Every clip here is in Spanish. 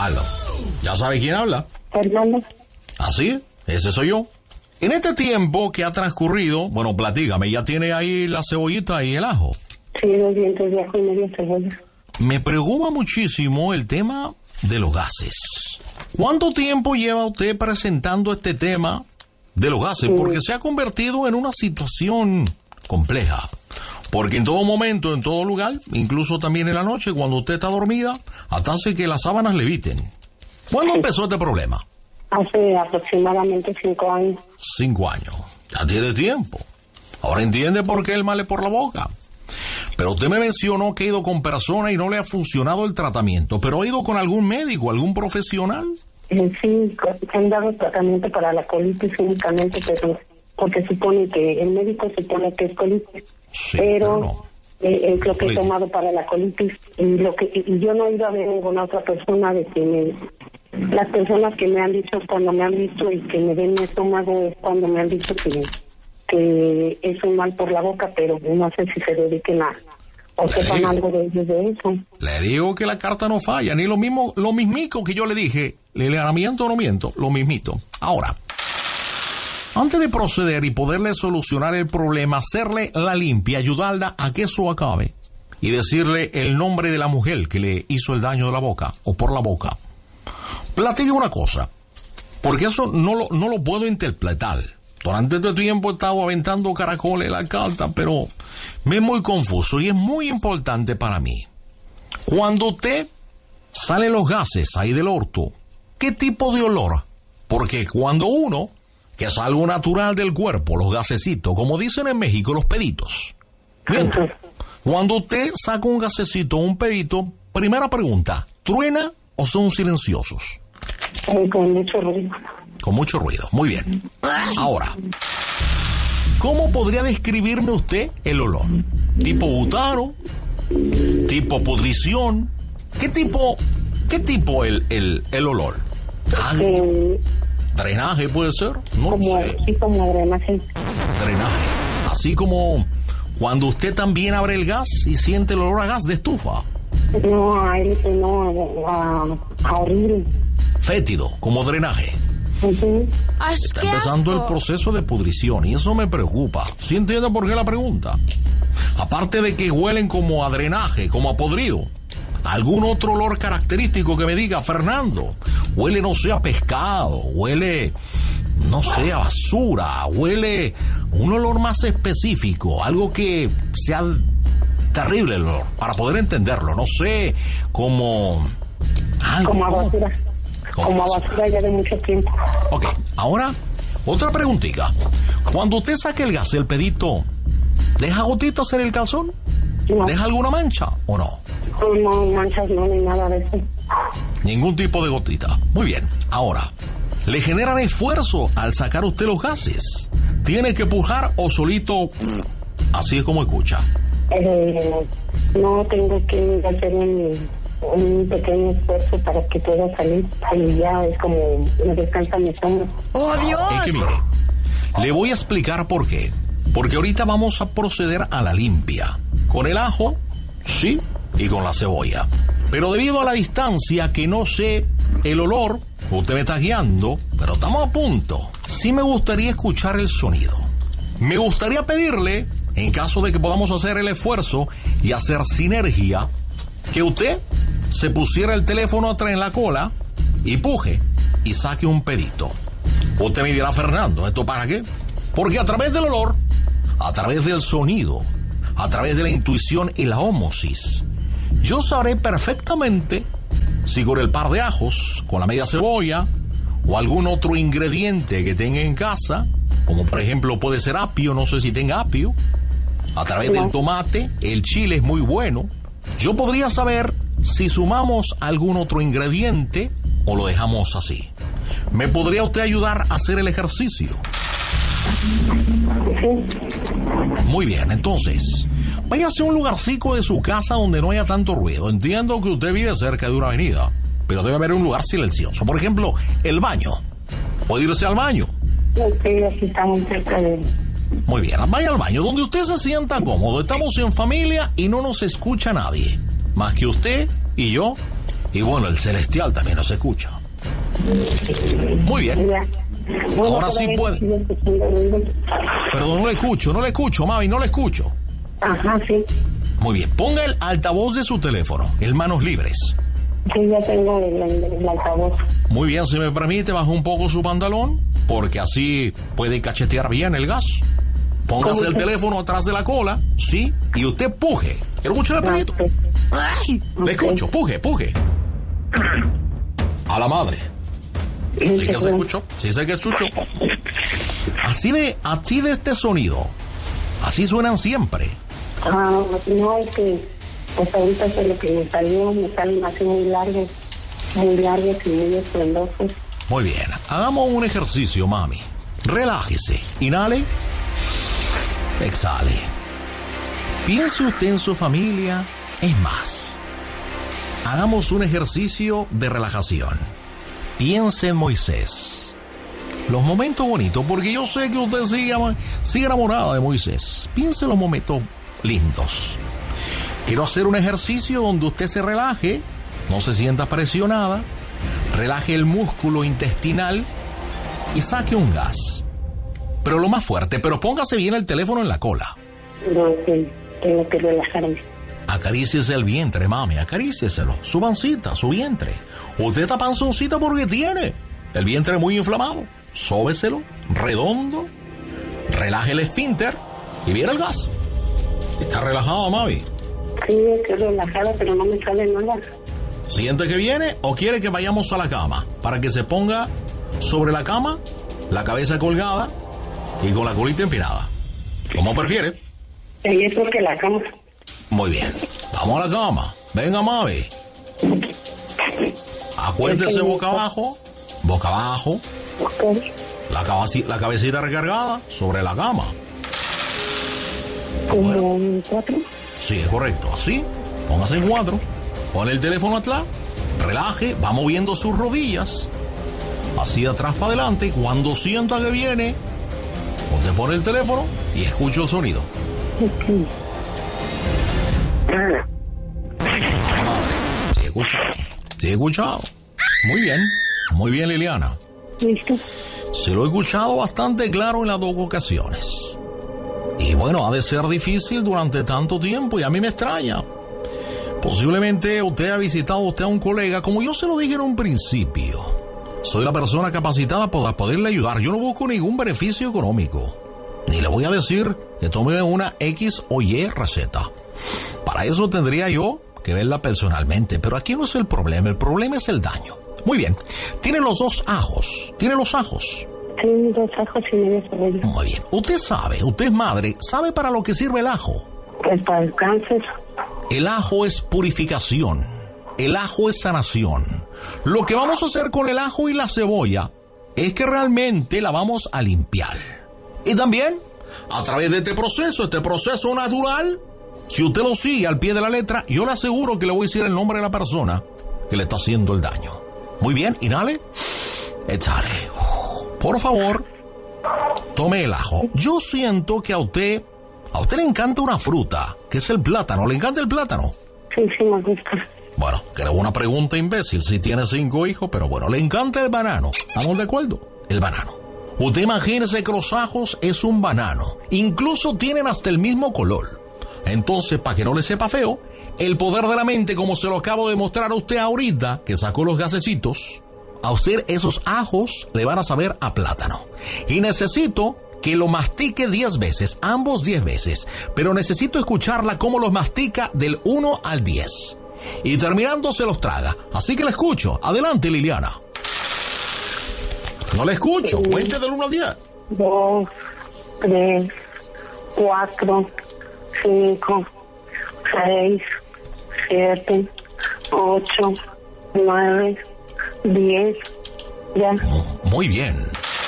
Aló. ¿Ya sabe quién habla? Fernando. Así es, ese soy yo. En este tiempo que ha transcurrido, bueno, platícame, ¿ya tiene ahí la cebollita y el ajo? Sí, 2 dientes de ajo y media cebolla. Me preocupa muchísimo el tema de los gases. ¿Cuánto tiempo lleva usted presentando este tema de los gases? Porque se ha convertido en una situación compleja. Porque en todo momento, en todo lugar, incluso también en la noche, cuando usted está dormida, hasta hace que las sábanas leviten. ¿Cuándo empezó este problema? Hace aproximadamente 5 años. 5 años. Ya tiene tiempo. Ahora entiende por qué el mal es por la boca. Pero usted me mencionó que ha ido con personas y no le ha funcionado el tratamiento. ¿Pero ha ido con algún médico, algún profesional? Sí, han dado tratamiento para la colitis únicamente, pero porque supone que el médico supone que es colitis. Sí, pero no. Es lo que he tomado para la colitis. Y yo no he ido a ver ninguna otra persona de que las personas que me han dicho cuando me han visto y que me ven mi estómago es cuando me han dicho que es un mal por la boca, pero no sé si se dediquen o sepan algo de eso. Le digo que la carta no falla, ni lo mismito que yo le dije, le miento o no miento, lo mismito. Ahora, antes de proceder y poderle solucionar el problema, hacerle la limpia, ayudarla a que eso acabe y decirle el nombre de la mujer que le hizo el daño de la boca o por la boca. Platique una cosa, porque eso no lo puedo interpretar. Durante este tiempo he estado aventando caracoles en la carta, pero me es muy confuso y es muy importante para mí. Cuando usted sale los gases ahí del orto, ¿qué tipo de olor? Porque cuando uno, que es algo natural del cuerpo, los gasecitos, como dicen en México, los peditos. Bien, cuando usted saca un gasecito o un pedito, primera pregunta, ¿truena o son silenciosos? Con mucho ruido. Con mucho ruido, muy bien. Ahora, ¿cómo podría describirme usted el olor? ¿Tipo butano? ¿Tipo pudrición? ¿Qué tipo el olor? ¿Drenaje puede ser? No sé. Sí, como drenaje. Drenaje. Así como cuando usted también abre el gas y siente el olor a gas de estufa. No, horrible. Fétido, como drenaje. Está empezando el proceso de pudrición y eso me preocupa. ¿Sí entiende por qué la pregunta? Aparte de que huelen como a drenaje, como a podrido, ¿algún otro olor característico que me diga, Fernando? Huele, no sé, a pescado, huele, no sé, a basura, huele un olor más específico, algo que sea terrible el olor, para poder entenderlo, no sé, como algo. Como a basura. Como a basura ya de mucho tiempo. Ok, ahora, otra preguntita. Cuando usted saque el gas, el pedito, ¿deja gotitas en el calzón? No. ¿Deja alguna mancha o no? No, manchas no, ni nada de eso. Ningún tipo de gotita. Muy bien, ahora, ¿le generan esfuerzo al sacar usted los gases? ¿Tiene que pujar o solito, así es como escucha? No, tengo que hacer un pequeño esfuerzo para que pueda salir y ya es como me descansa mi estómago. ¡Oh, Dios! Es que mire, le voy a explicar por qué. Porque ahorita vamos a proceder a la limpia. Con el ajo, sí, y con la cebolla. Pero debido a la distancia que no sé el olor, usted me está guiando, pero estamos a punto. Sí me gustaría escuchar el sonido. Me gustaría pedirle, en caso de que podamos hacer el esfuerzo y hacer sinergia, que usted se pusiera el teléfono atrás en la cola y puje y saque un pedito. Usted me dirá, Fernando, ¿esto para qué? Porque a través del olor, a través del sonido, a través de la intuición y la ósmosis, yo sabré perfectamente si con el par de ajos, con la media cebolla o algún otro ingrediente que tenga en casa, como por ejemplo puede ser apio, no sé si tenga apio, a través del tomate, el chile es muy bueno. Yo podría saber si sumamos algún otro ingrediente o lo dejamos así. ¿Me podría usted ayudar a hacer el ejercicio? Muy bien, entonces, váyase a un lugarcico de su casa donde no haya tanto ruido. Entiendo que usted vive cerca de una avenida, pero debe haber un lugar silencioso. Por ejemplo, el baño. ¿Puede irse al baño? Sí, aquí estamos cerca de él. Muy bien, vaya al baño, donde usted se sienta cómodo. Estamos en familia y no nos escucha nadie, más que usted y yo Y bueno, el celestial también nos escucha. Muy bien. Bueno, ahora sí puede. Perdón, no le escucho, mami, no le escucho. Ajá, sí. Muy bien, ponga el altavoz de su teléfono, en manos libres. Sí, ya tengo el altavoz. Muy bien, si me permite, bajo un poco su pantalón, porque así puede cachetear bien el gas. Póngase el teléfono atrás de la cola, ¿sí? Y usted puje. ¿Quiero escuchar el perrito? ¡Ay! Le escucho, puje. A la madre. ¿Sí que se escuchó? Sí sé que escuchó. Así de este sonido. Así suenan siempre. No, es que pues ahorita es lo que me salen así muy largas y muy estruendosos. Muy bien, hagamos un ejercicio, mami. Relájese, inhale, exhale. Piense usted en su familia. Es más, hagamos un ejercicio de relajación. Piense en Moisés. Los momentos bonitos, porque yo sé que usted sigue enamorada de Moisés. Piense en los momentos lindos. Quiero hacer un ejercicio donde usted se relaje, no se sienta presionada, relaje el músculo intestinal y saque un gas. Pero lo más fuerte, pero póngase bien el teléfono en la cola. No, tengo que relajarme. Acaríciese el vientre, mami, acarícieselo. Su pancita, su vientre. Usted está panzoncita porque tiene el vientre muy inflamado. Sóbeselo, redondo, relaje el esfínter y viene el gas. ¿Está relajado, mami? Sí, estoy relajada, pero no me sale nada. ¿Siente que viene o quiere que vayamos a la cama? Para que se ponga sobre la cama, la cabeza colgada y con la colita empinada. ¿Cómo prefiere? Yo creo que la cama. Muy bien. Vamos a la cama. Venga, mami. Acuérdese boca abajo. Boca abajo. Okay. La cabecita recargada sobre la cama. ¿Como en 4? Sí, es correcto. Así. Póngase en 4. Pone el teléfono atrás. Relaje. Va moviendo sus rodillas. Así de atrás para adelante. Cuando sienta que viene, usted pone el teléfono y escucha el sonido. Okay. Sí, escuchado. Sí, escuchado. Muy bien, Liliana. ¿Listo? Se lo he escuchado bastante claro en las 2 ocasiones. Y bueno, ha de ser difícil durante tanto tiempo y a mí me extraña. Posiblemente usted ha visitado a un colega, como yo se lo dije en un principio. Soy la persona capacitada para poderle ayudar. Yo no busco ningún beneficio económico. Ni le voy a decir que tome una X o Y receta. Para eso tendría yo que verla personalmente. Pero aquí no es el problema es el daño. Muy bien. Tiene los 2 ajos. ¿Tiene los ajos? Sí, 2 ajos y medio cebolla. Muy bien. Usted es madre, ¿sabe para lo que sirve el ajo? Pues para el cáncer. El ajo es purificación. El ajo es sanación. Lo que vamos a hacer con el ajo y la cebolla es que realmente la vamos a limpiar. Y también, a través de este proceso natural, si usted lo sigue al pie de la letra, yo le aseguro que le voy a decir el nombre de la persona que le está haciendo el daño. Muy bien, inhale, exhale. Por favor, tome el ajo. Yo siento que a usted le encanta una fruta, que es el plátano. ¿Le encanta el plátano? Sí, me gusta. Bueno, que era una pregunta imbécil si tiene 5 hijos, pero bueno, le encanta el banano. ¿Estamos de acuerdo? El banano. Usted imagínese que los ajos es un banano. Incluso tienen hasta el mismo color. Entonces, para que no le sepa feo, el poder de la mente, como se lo acabo de mostrar a usted ahorita, que sacó los gasecitos, a usted esos ajos le van a saber a plátano. Y necesito que lo mastique 10 veces, ambos 10 veces. Pero necesito escucharla cómo los mastica del 1 al 10. Y terminando se los traga. Así que la escucho. Adelante, Liliana. No la escucho. Cuente del 1 al 10. 2, 3, 4, 5, 6, 7, 8, 9, 10. Ya. Muy bien.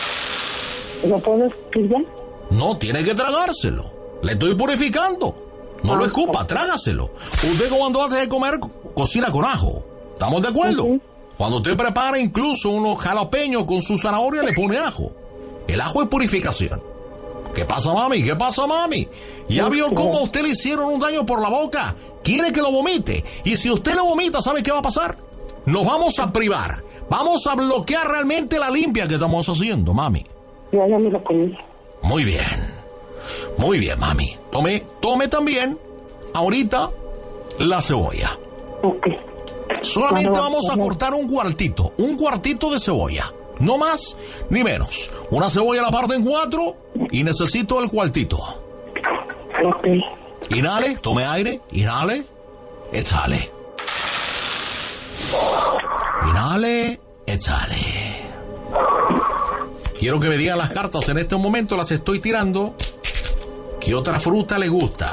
¿Lo puedo escupir ya? No, tiene que tragárselo. Le estoy purificando. No lo escupa, trágaselo. Usted cuando hace de comer, cocina con ajo. ¿Estamos de acuerdo? Cuando usted prepara incluso unos jalapeños con su zanahoria, le pone ajo. El ajo es purificación. ¿Qué pasa, mami? ¿Qué pasa, mami? ¿Ya vio cómo a usted le hicieron un daño por la boca? ¿Quiere que lo vomite? Y si usted lo vomita, ¿sabe qué va a pasar? Nos vamos a privar. Vamos a bloquear realmente la limpia que estamos haciendo, mami. Ya me lo comí. Muy bien. Muy bien, mami. Tome también ahorita la cebolla. Ok. Solamente vamos a cortar un cuartito de cebolla. No más ni menos. Una cebolla la parte en 4 y necesito el cuartito. Ok. Inhale, tome aire, inhale, exhale. Inhale, exhale. Quiero que me digan las cartas, en este momento las estoy tirando. ¿Qué otra fruta le gusta?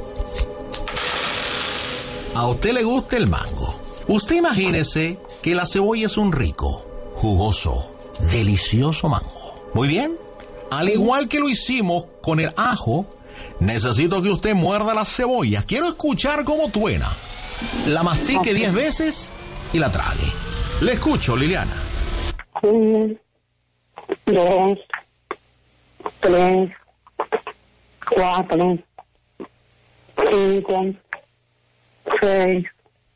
A usted le gusta el mango. Usted imagínese que la cebolla es un rico, jugoso, delicioso mango. Muy bien. Al igual que lo hicimos con el ajo, necesito que usted muerda la cebolla. Quiero escuchar cómo truena. La mastique 10 veces y la trague. Le escucho, Liliana. 1, 2, 3, 4, 5, 6,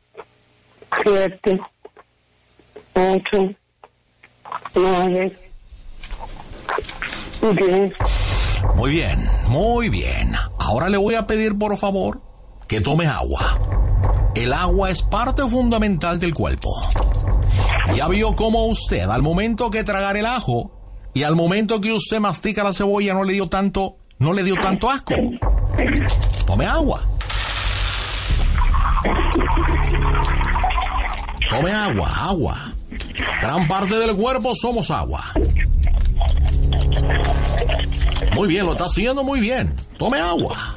7, 8, 9, 10. Muy bien, muy bien. Ahora le voy a pedir, por favor, que tome agua. El agua es parte fundamental del cuerpo. Ya vio cómo usted, al momento que tragar el ajo y al momento que usted mastica la cebolla, no le dio tanto asco. Tome agua. Tome agua. Gran parte del cuerpo somos agua. Muy bien, lo está haciendo muy bien. Tome agua.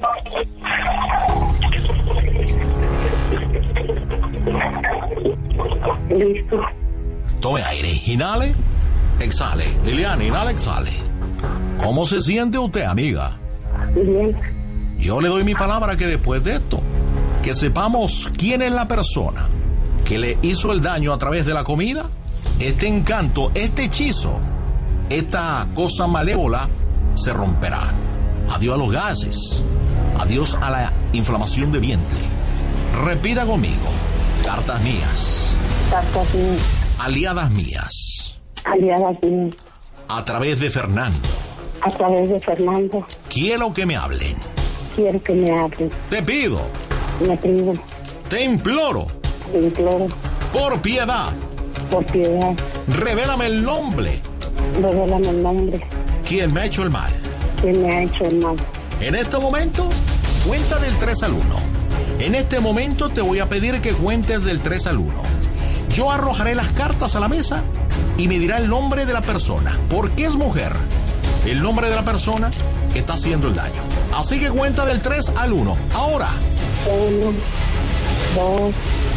Listo. Tome aire. Inhale, exhale. Liliana, inhale, exhale. ¿Cómo se siente usted, amiga? Bien. Yo le doy mi palabra que después de esto, que sepamos quién es la persona que le hizo el daño a través de la comida, este encanto, este hechizo, esta cosa malévola se romperá. Adiós a los gases, adiós a la inflamación de vientre. Repita conmigo: cartas mías, Cartas mías. aliadas mías, Aliadas mías. a través de Fernando. A través de Fernando. Quiero que me hablen. Quiero que me hablen. Te pido, Me pido. te imploro, Te imploro. por piedad, Por piedad. revélame el nombre. Revélame el nombre. ¿Quién me ha hecho el mal? Que me ha hecho el mal. En este momento, cuenta del 3 al 1. En este momento te voy a pedir que cuentes del 3 al 1. Yo arrojaré las cartas a la mesa y me dirá el nombre de la persona. ¿Por qué es mujer? El nombre de la persona que está haciendo el daño. Así que cuenta del 3 al 1. Ahora. 1, 2,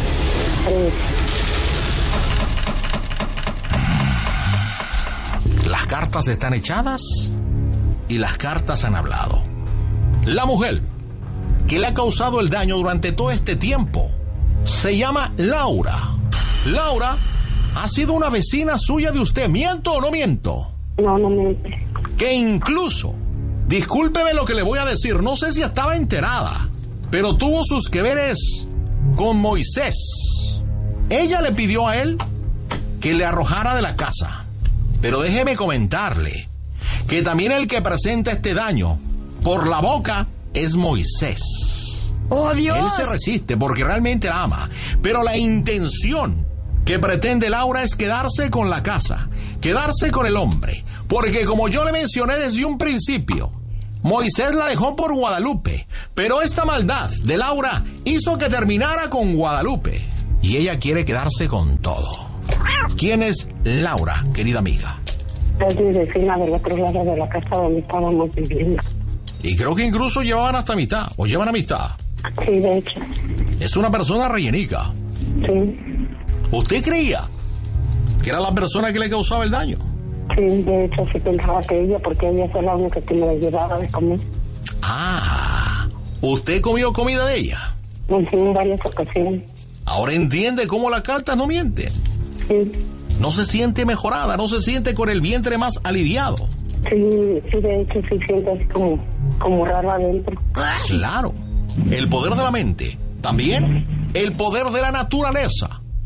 3. Las cartas están echadas y las cartas han hablado. La mujer que le ha causado el daño durante todo este tiempo se llama Laura. Laura ha sido una vecina suya de usted. ¿Miento o no miento? No, no miente. Que incluso, discúlpeme lo que le voy a decir, no sé si estaba enterada, pero tuvo sus que veres con Moisés. Ella le pidió a él que le arrojara de la casa. Pero déjeme comentarle que también el que presenta este daño por la boca es Moisés. ¡Oh, Dios! Él se resiste porque realmente la ama, pero la intención que pretende Laura es quedarse con la casa, quedarse con el hombre, porque como yo le mencioné desde un principio, Moisés la dejó por Guadalupe, pero esta maldad de Laura hizo que terminara con Guadalupe y ella quiere quedarse con todo. ¿Quién es Laura, querida amiga? Es mi vecina del otro lado de la casa donde estábamos viviendo. Y creo que incluso llevaban hasta amistad, o llevan amistad. Sí, de hecho. Es una persona rellenica. Sí. ¿Usted creía que era la persona que le causaba el daño? Sí, de hecho sí pensaba que ella, porque ella fue la única que me la llevaba de comer. Ah, ¿usted comió comida de ella? En varias ocasiones. Ahora entiende cómo las cartas no mienten. Sí. No se siente mejorada, no se siente con el vientre más aliviado. Sí, de hecho sí siento así como raro adentro. Claro, el poder de la mente, también el poder de la naturaleza.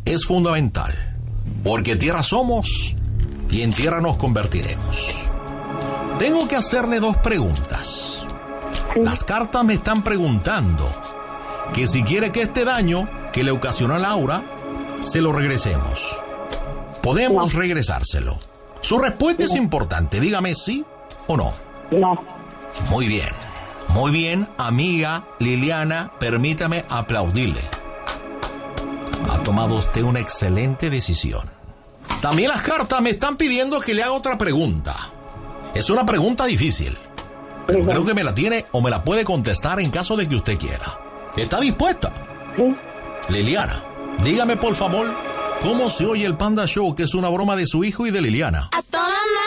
es fundamental, porque tierra somos y en tierra nos convertiremos. Tengo que hacerle 2 preguntas. Las cartas me están preguntando que si quiere que este daño que le ocasionó a Laura se lo regresemos. Podemos regresárselo. Su respuesta es importante. Dígame sí o no. No. Muy bien, amiga Liliana, permítame aplaudirle. Ha tomado usted una excelente decisión. También las cartas me están pidiendo que le haga otra pregunta. Es una pregunta difícil, pero creo que me la tiene o me la puede contestar en caso de que usted quiera. ¿Está dispuesta? Sí. Liliana, dígame por favor, ¿cómo se oye el Panda Show, que es una broma de su hijo y de Liliana?